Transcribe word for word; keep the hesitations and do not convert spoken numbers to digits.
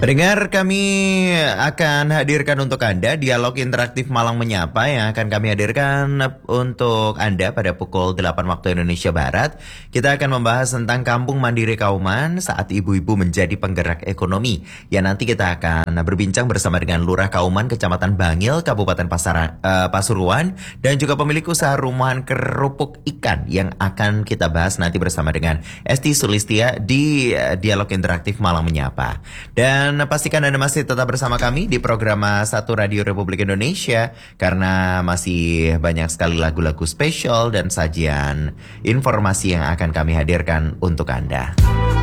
Pendengar, kami akan hadirkan untuk Anda dialog interaktif Malang Menyapa yang akan kami hadirkan untuk Anda pada pukul delapan waktu Indonesia Barat. Kita akan membahas tentang Kampung Mandiri Kauman saat ibu-ibu menjadi penggerak ekonomi. Ya, nanti kita akan berbincang bersama dengan Lurah Kauman, Kecamatan Bangil, Kabupaten Pasar, uh, Pasuruan, dan juga pemilik usaha rumahan kerupuk ikan yang akan kita bahas nanti bersama dengan Esti Sulistia di uh, dialog interaktif Malang Menyapa. Dan Dan pastikan Anda masih tetap bersama kami di program Satu Radio Republik Indonesia karena masih banyak sekali lagu-lagu spesial dan sajian informasi yang akan kami hadirkan untuk Anda.